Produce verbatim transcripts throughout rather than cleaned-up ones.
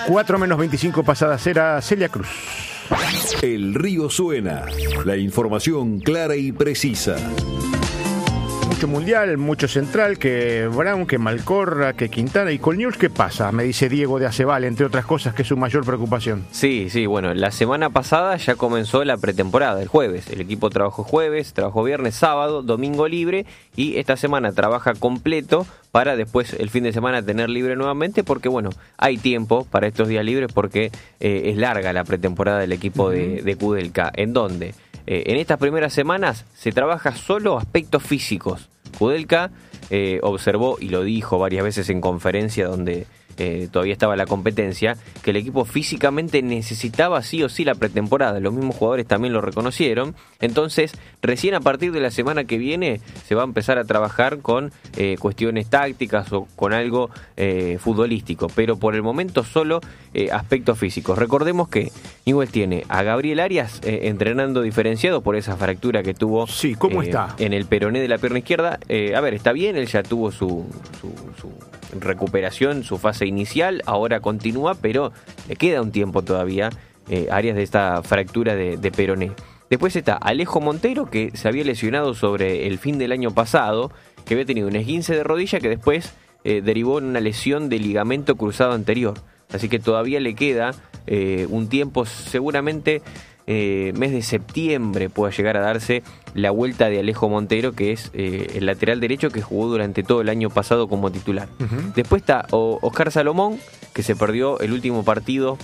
cuatro menos veinticinco pasadas era Celia Cruz. El río suena, la información clara y precisa. Mucho Mundial, mucho Central, que Brown, que Malcorra, que Quintana y Colnews. ¿Qué pasa? Me dice Diego de Aceval, entre otras cosas, que es su mayor preocupación. Sí, sí, bueno, la semana pasada ya comenzó la pretemporada, el jueves. El equipo trabajó jueves, trabajó viernes, sábado, domingo libre, y esta semana trabaja completo para después el fin de semana tener libre nuevamente, porque bueno, hay tiempo para estos días libres porque eh, es larga la pretemporada del equipo de, de Kudelka. ¿En dónde? Eh, en estas primeras semanas se trabaja solo aspectos físicos. Kudelka eh, observó y lo dijo varias veces en conferencia donde eh, todavía estaba la competencia, que el equipo físicamente necesitaba sí o sí la pretemporada. Los mismos jugadores también lo reconocieron. Entonces, recién a partir de la semana que viene se va a empezar a trabajar con eh, cuestiones tácticas o con algo eh, futbolístico, pero por el momento solo eh, aspectos físicos. Recordemos que Newell's tiene a Gabriel Arias eh, entrenando diferenciado por esa fractura que tuvo. Sí, ¿cómo eh, está? En el peroné de la pierna izquierda. Eh, a ver, está bien, él ya tuvo su, su, su recuperación, su fase inicial, ahora continúa, pero le queda un tiempo todavía eh, Arias de esta fractura de, de peroné. Después está Alejo Montero, que se había lesionado sobre el fin del año pasado, que había tenido un esguince de rodilla que después eh, derivó en una lesión de ligamento cruzado anterior. Así que todavía le queda eh, un tiempo, seguramente eh, mes de septiembre pueda llegar a darse la vuelta de Alejo Montero, que es eh, el lateral derecho que jugó durante todo el año pasado como titular. Uh-huh. Después está o- Oscar Salomón, que se perdió el último partido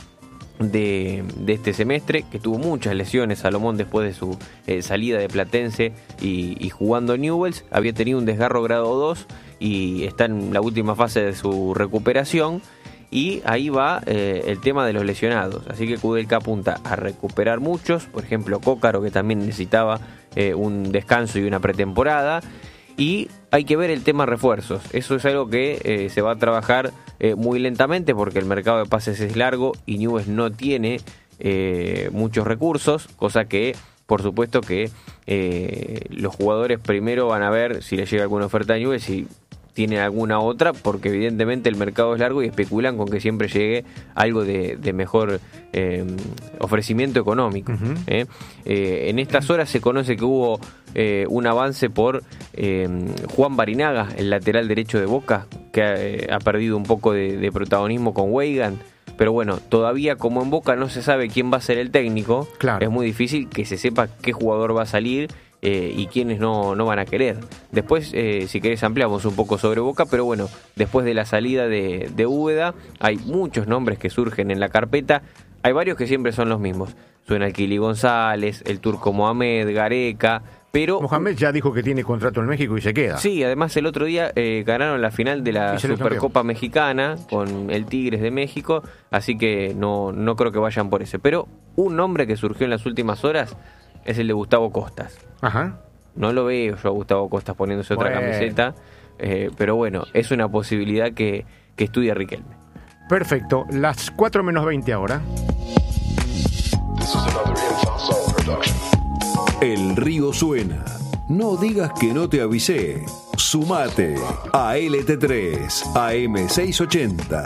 De, de este semestre, que tuvo muchas lesiones. Salomón, después de su eh, salida de Platense y, y jugando en Newell's, había tenido un desgarro grado dos y está en la última fase de su recuperación, y ahí va eh, el tema de los lesionados. Así que Kudelka apunta a recuperar muchos, por ejemplo Cócaro, que también necesitaba eh, un descanso y una pretemporada. Y hay que ver el tema refuerzos. Eso es algo que eh, se va a trabajar eh, muy lentamente, porque el mercado de pases es largo y Newell's no tiene eh, muchos recursos, cosa que por supuesto que eh, los jugadores primero van a ver si les llega alguna oferta a Newell's, si tiene alguna otra, porque evidentemente el mercado es largo y especulan con que siempre llegue algo de, de mejor eh, ofrecimiento económico. Uh-huh. ¿eh? Eh, en estas horas se conoce que hubo eh, un avance por eh, Juan Barinaga, el lateral derecho de Boca, que ha, eh, ha perdido un poco de, de protagonismo con Weigand. Pero bueno, todavía como en Boca no se sabe quién va a ser el técnico, claro, es muy difícil que se sepa qué jugador va a salir Eh, y quienes no, no van a querer. Después, eh, si querés, ampliamos un poco sobre Boca, pero bueno, después de la salida de, de Úbeda, hay muchos nombres que surgen en la carpeta. Hay varios que siempre son los mismos. Suena el Kili González, el turco Mohamed, Gareca, pero... Mohamed ya dijo que tiene contrato en México y se queda. Sí, además el otro día eh, ganaron la final de la Supercopa Mexicana con el Tigres de México, así que no, no creo que vayan por ese. Pero un nombre que surgió en las últimas horas es el de Gustavo Costas. Ajá. No lo veo yo a Gustavo Costas poniéndose otra bueno. camiseta, eh, pero bueno, es una posibilidad que, que estudia Riquelme. Perfecto, las cuatro menos veinte ahora. El río suena. No digas que no te avisé. Sumate a L T tres, A M seiscientos ochenta.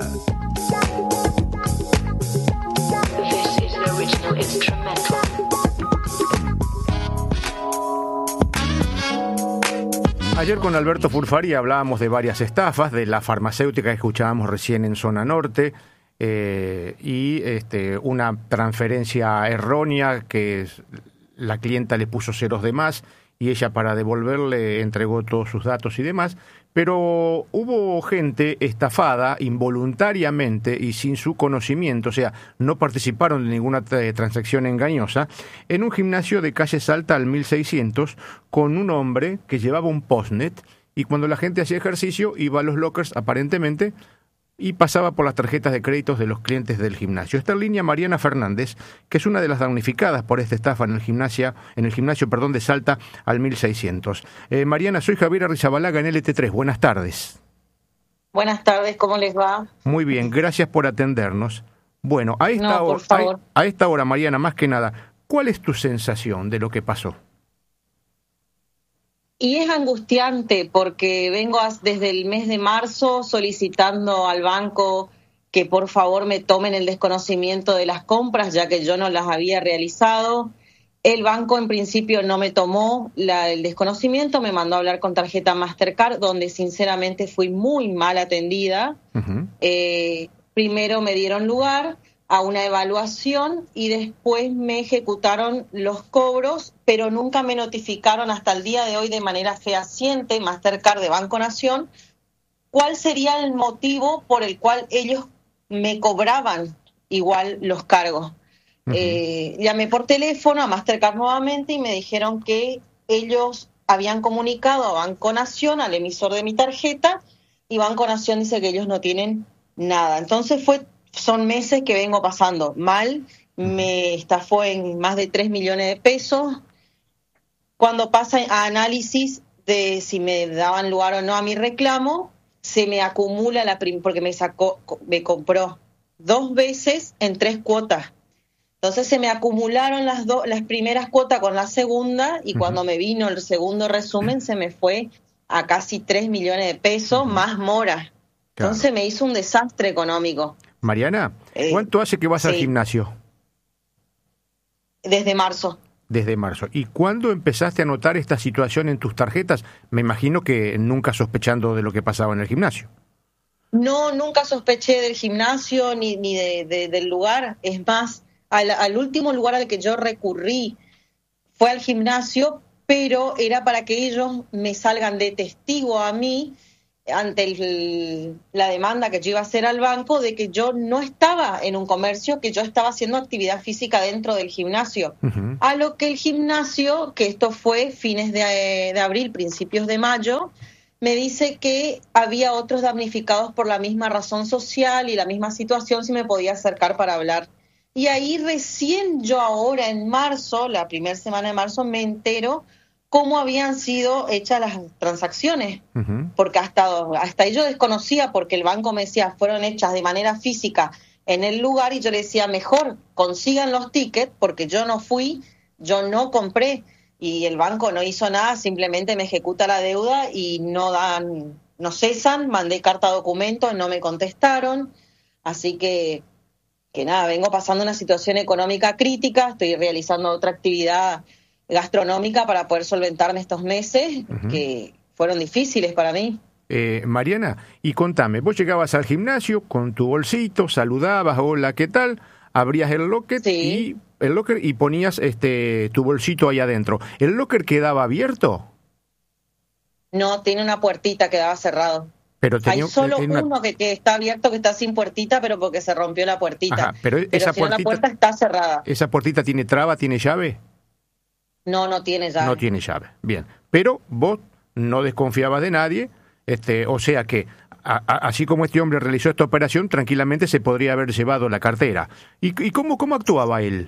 This is an original instrumental. Ayer con Alberto Furfari hablábamos de varias estafas, de la farmacéutica que escuchábamos recién en Zona Norte, eh, y este, una transferencia errónea que la clienta le puso ceros de más y ella, para devolverle, entregó todos sus datos y demás. Pero hubo gente estafada involuntariamente y sin su conocimiento, o sea, no participaron de ninguna t- transacción engañosa, en un gimnasio de calle Salta al mil seiscientos, con un hombre que llevaba un postnet, y cuando la gente hacía ejercicio iba a los lockers aparentemente y pasaba por las tarjetas de créditos de los clientes del gimnasio. Está en línea Mariana Fernández, que es una de las damnificadas por esta estafa en el gimnasio, en el gimnasio perdón, de Salta al mil seiscientos. Eh, Mariana, soy Javier Arrizabalaga en L T tres. Buenas tardes. Buenas tardes, ¿cómo les va? Muy bien, gracias por atendernos. Bueno, a esta, no, hora, por favor. a, a esta hora, Mariana, más que nada, ¿cuál es tu sensación de lo que pasó? Y es angustiante porque vengo desde el mes de marzo solicitando al banco que por favor me tomen el desconocimiento de las compras, ya que yo no las había realizado. El banco en principio no me tomó la, el desconocimiento, me mandó a hablar con tarjeta Mastercard, donde sinceramente fui muy mal atendida. Uh-huh. Eh, primero me dieron lugar a una evaluación y después me ejecutaron los cobros, pero nunca me notificaron hasta el día de hoy de manera fehaciente, Mastercard de Banco Nación, cuál sería el motivo por el cual ellos me cobraban igual los cargos. Uh-huh. Eh, llamé por teléfono a Mastercard nuevamente y me dijeron que ellos habían comunicado a Banco Nación, al emisor de mi tarjeta, y Banco Nación dice que ellos no tienen nada. Entonces fue, son meses que vengo pasando mal, me estafó en más de tres millones de pesos. Cuando pasa a análisis de si me daban lugar o no a mi reclamo, se me acumula la prim- porque me sacó, me compró dos veces en tres cuotas. Entonces se me acumularon las dos, las primeras cuotas con la segunda, y uh-huh. cuando me vino el segundo resumen se me fue a casi tres millones de pesos uh-huh. más mora. Claro. Entonces me hizo un desastre económico. Mariana, ¿cuánto eh, hace que vas sí. al gimnasio? Desde marzo. Desde marzo. ¿Y cuándo empezaste a notar esta situación en tus tarjetas? Me imagino que nunca sospechando de lo que pasaba en el gimnasio. No, nunca sospeché del gimnasio ni, ni de, de, del lugar. Es más, al, al último lugar al que yo recurrí fue al gimnasio, pero era para que ellos me salgan de testigo a mí ante el, la demanda que yo iba a hacer al banco de que yo no estaba en un comercio, que yo estaba haciendo actividad física dentro del gimnasio. Uh-huh. A lo que el gimnasio, que esto fue fines de, de abril, principios de mayo, me dice que había otros damnificados por la misma razón social y la misma situación, si me podía acercar para hablar. Y ahí recién yo ahora en marzo, la primera semana de marzo, me entero cómo habían sido hechas las transacciones, uh-huh. porque hasta, hasta yo desconocía, porque el banco me decía fueron hechas de manera física en el lugar, y yo le decía mejor consigan los tickets, porque yo no fui, yo no compré, y el banco no hizo nada, simplemente me ejecuta la deuda y no dan, no cesan, mandé carta documento, no me contestaron, así que, que nada, vengo pasando una situación económica crítica, estoy realizando otra actividad gastronómica para poder solventarme estos meses uh-huh. que fueron difíciles para mí. Eh, Mariana, y contame, vos llegabas al gimnasio con tu bolsito, saludabas, hola, ¿qué tal? Abrías el locker sí. y el locker y ponías este tu bolsito ahí adentro. ¿El locker quedaba abierto? No, tiene una puertita, quedaba cerrado. Pero tenía, hay solo una... uno que, que está abierto, que está sin puertita, pero porque se rompió la puertita. Ajá, pero pero esa si puertita, no, la puerta está cerrada. ¿Esa puertita tiene traba, tiene llave? No, no tiene llave. No tiene llave, bien. Pero vos no desconfiabas de nadie, este, o sea que, a, a, así como este hombre realizó esta operación, tranquilamente se podría haber llevado la cartera. ¿Y, y cómo, cómo actuaba él?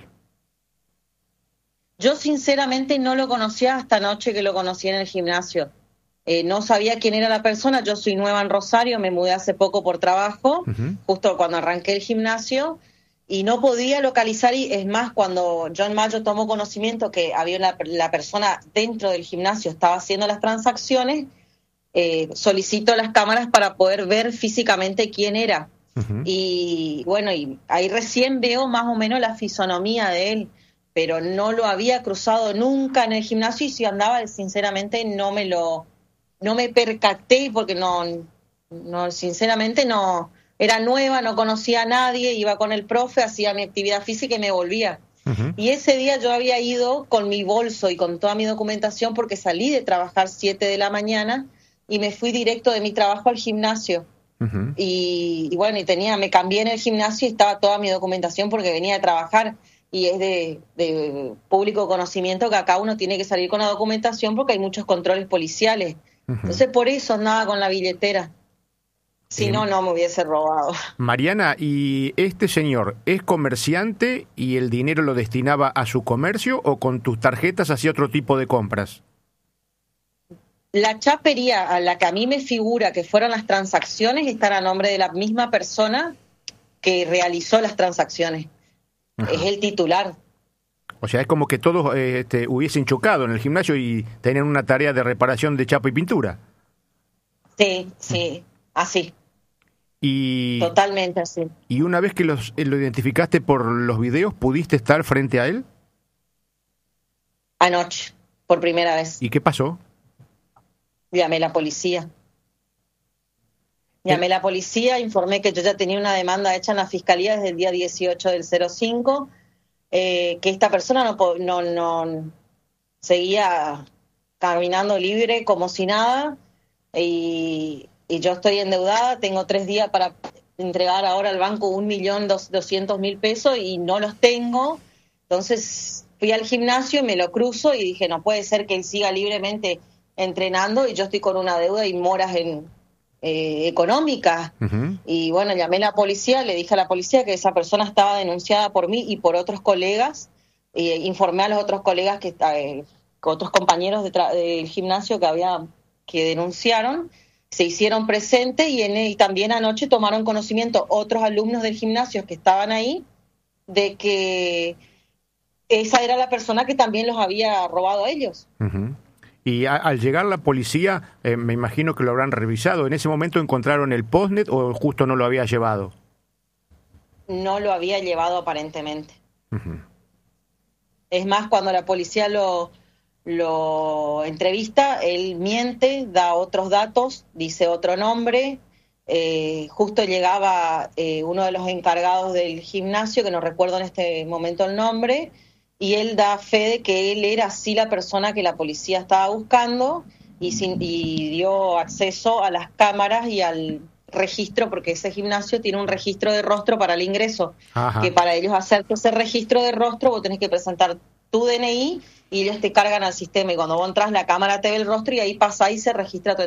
Yo sinceramente no lo conocía hasta anoche que lo conocí en el gimnasio. Eh, no sabía quién era la persona, yo soy nueva en Rosario, me mudé hace poco por trabajo, uh-huh. justo cuando arranqué el gimnasio, y no podía localizar, y es más, cuando yo en mayo tomó conocimiento que había una, la persona dentro del gimnasio estaba haciendo las transacciones, eh, solicito las cámaras para poder ver físicamente quién era. Uh-huh. Y bueno, y ahí recién veo más o menos la fisonomía de él, pero no lo había cruzado nunca en el gimnasio, y si andaba, sinceramente, no me lo, no me percaté, porque no, no sinceramente no... Era nueva, no conocía a nadie, iba con el profe, hacía mi actividad física y me volvía. Uh-huh. Y ese día yo había ido con mi bolso y con toda mi documentación, porque salí de trabajar siete de la mañana y me fui directo de mi trabajo al gimnasio. Uh-huh. Y, y bueno, y tenía, me cambié en el gimnasio y estaba toda mi documentación porque venía de trabajar. Y es de, de público conocimiento que acá uno tiene que salir con la documentación porque hay muchos controles policiales. Uh-huh. Entonces por eso andaba con la billetera. Si no, no me hubiese robado. Mariana, ¿y este señor es comerciante y el dinero lo destinaba a su comercio o con tus tarjetas hacía otro tipo de compras? La chapería a la que a mí me figura que fueron las transacciones está a nombre de la misma persona que realizó las transacciones. Ajá. Es el titular. O sea, es como que todos eh, este, hubiesen chocado en el gimnasio y tenían una tarea de reparación de chapa y pintura. Sí, sí. Así. Y, Totalmente así. y una vez que los, eh, lo identificaste por los videos, ¿pudiste estar frente a él? Anoche, por primera vez. ¿Y qué pasó? Llamé a la policía. Llamé a la policía, informé que yo ya tenía una demanda hecha en la fiscalía desde el día dieciocho del cero cinco, eh, que esta persona no, po- no, no seguía caminando libre como si nada, y, y yo estoy endeudada, tengo tres días para entregar ahora al banco un millón doscientos mil pesos y no los tengo. Entonces fui al gimnasio y me lo cruzo y dije, no puede ser que él siga libremente entrenando y yo estoy con una deuda y moras en eh, económicas. Uh-huh. Y bueno, llamé a la policía, le dije a la policía que esa persona estaba denunciada por mí y por otros colegas. Eh, informé a los otros colegas, que eh, otros compañeros de tra- del gimnasio que había que denunciaron, se hicieron presentes y, en, y también anoche tomaron conocimiento otros alumnos del gimnasio que estaban ahí de que esa era la persona que también los había robado a ellos. Uh-huh. Y a, al llegar la policía, eh, me imagino que lo habrán revisado. ¿En ese momento encontraron el postnet o justo no lo había llevado? No lo había llevado aparentemente. Uh-huh. Es más, cuando la policía lo, lo entrevista, él miente, da otros datos, dice otro nombre. Eh, justo llegaba eh, uno de los encargados del gimnasio, que no recuerdo en este momento el nombre, y él da fe de que él era sí la persona que la policía estaba buscando y, sin, y dio acceso a las cámaras y al registro, porque ese gimnasio tiene un registro de rostro para el ingreso. Ajá. Que para ellos hacerte ese registro de rostro vos tenés que presentar tu D N I y ellos te cargan al sistema, y cuando vos entras la cámara te ve el rostro y ahí pasa y se registra tu